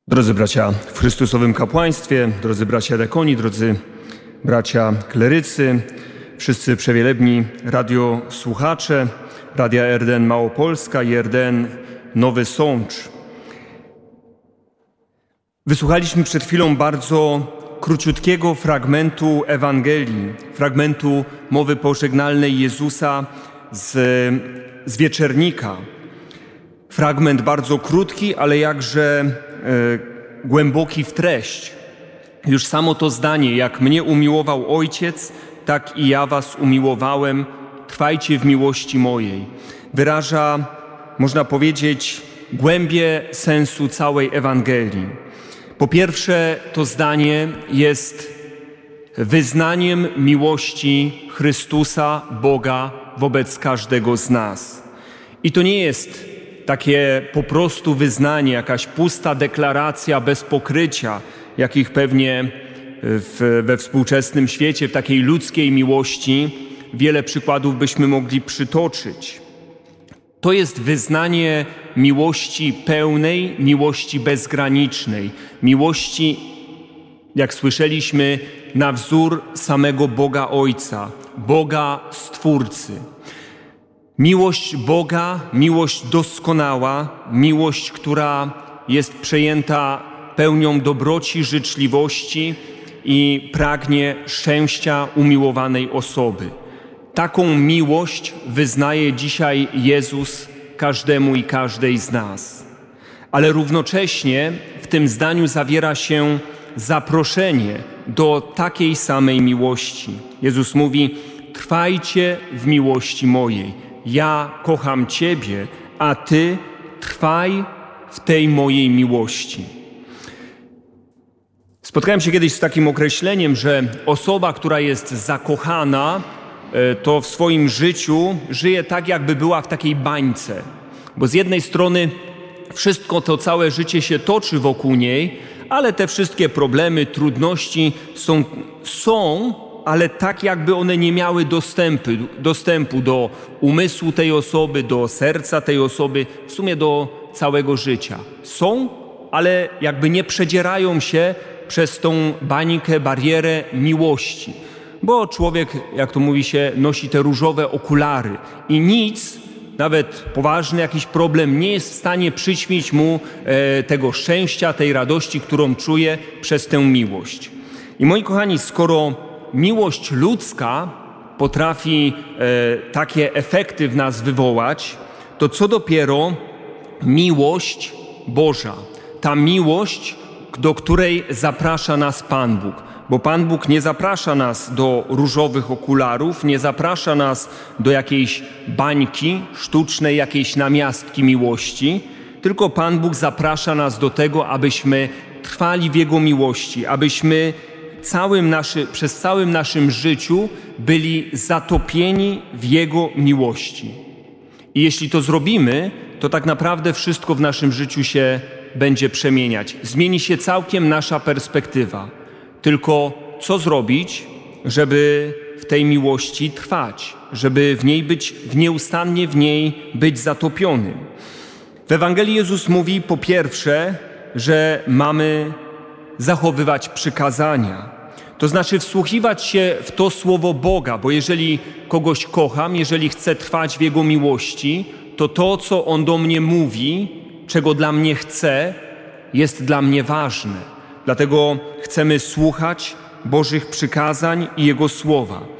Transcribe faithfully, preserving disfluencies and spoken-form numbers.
Drodzy bracia w Chrystusowym kapłaństwie, drodzy bracia diakoni, drodzy bracia klerycy, wszyscy przewielebni radiosłuchacze, Radia R D N Małopolska i R D N Nowy Sącz. Wysłuchaliśmy przed chwilą bardzo króciutkiego fragmentu Ewangelii, fragmentu mowy pożegnalnej Jezusa z, z wieczernika. Fragment bardzo krótki, ale jakże e, głęboki w treść. Już samo to zdanie, jak mnie umiłował Ojciec, tak i ja was umiłowałem, trwajcie w miłości mojej, wyraża, można powiedzieć, głębię sensu całej Ewangelii. Po pierwsze, to zdanie jest wyznaniem miłości Chrystusa, Boga, wobec każdego z nas. I to nie jest takie po prostu wyznanie, jakaś pusta deklaracja bez pokrycia, jakich pewnie w, we współczesnym świecie, w takiej ludzkiej miłości, wiele przykładów byśmy mogli przytoczyć. To jest wyznanie miłości pełnej, miłości bezgranicznej, miłości, jak słyszeliśmy, na wzór samego Boga Ojca, Boga Stwórcy. Miłość Boga, miłość doskonała, miłość, która jest przejęta pełnią dobroci, życzliwości i pragnie szczęścia umiłowanej osoby. Taką miłość wyznaje dzisiaj Jezus każdemu i każdej z nas. Ale równocześnie w tym zdaniu zawiera się zaproszenie do takiej samej miłości. Jezus mówi: trwajcie w miłości mojej. Ja kocham Ciebie, a Ty trwaj w tej mojej miłości. Spotkałem się kiedyś z takim określeniem, że osoba, która jest zakochana, to w swoim życiu żyje tak, jakby była w takiej bańce. Bo z jednej strony wszystko to całe życie się toczy wokół niej, ale te wszystkie problemy, trudności są, są ale tak jakby one nie miały dostępu, dostępu do umysłu tej osoby, do serca tej osoby, w sumie do całego życia. Są, ale jakby nie przedzierają się przez tą bańkę, barierę miłości. Bo człowiek, jak to mówi się, nosi te różowe okulary i nic, nawet poważny jakiś problem, nie jest w stanie przyćmić mu e, tego szczęścia, tej radości, którą czuje przez tę miłość. I moi kochani, skoro miłość ludzka potrafi e, takie efekty w nas wywołać, to co dopiero miłość Boża. Ta miłość, do której zaprasza nas Pan Bóg. Bo Pan Bóg nie zaprasza nas do różowych okularów, nie zaprasza nas do jakiejś bańki sztucznej, jakiejś namiastki miłości, tylko Pan Bóg zaprasza nas do tego, abyśmy trwali w Jego miłości, abyśmy całym naszy, przez całym naszym życiu byli zatopieni w Jego miłości. I jeśli to zrobimy, to tak naprawdę wszystko w naszym życiu się będzie przemieniać. Zmieni się całkiem nasza perspektywa. Tylko co zrobić, żeby w tej miłości trwać, żeby w niej być, w nieustannie w niej być zatopionym? W Ewangelii Jezus mówi po pierwsze, że mamy zachowywać przykazania. To znaczy wsłuchiwać się w to słowo Boga, bo jeżeli kogoś kocham, jeżeli chcę trwać w Jego miłości, to to, co On do mnie mówi, czego dla mnie chce, jest dla mnie ważne. Dlatego chcemy słuchać Bożych przykazań i Jego słowa.